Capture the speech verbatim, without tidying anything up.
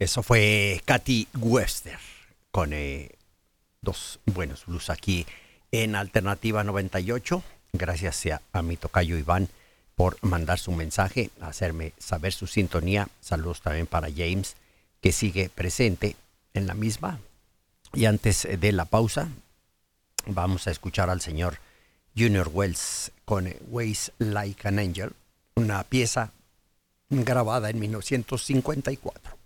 eso fue Katy Webster con eh, dos buenos blues aquí en Alternativa noventa y ocho. Gracias a, a mi tocayo Iván por mandar su mensaje, hacerme saber su sintonía. Saludos también para James, que sigue presente en la misma. Y antes de la pausa, vamos a escuchar al señor Junior Wells con Ways Like an Angel, una pieza grabada en mil novecientos cincuenta y cuatro.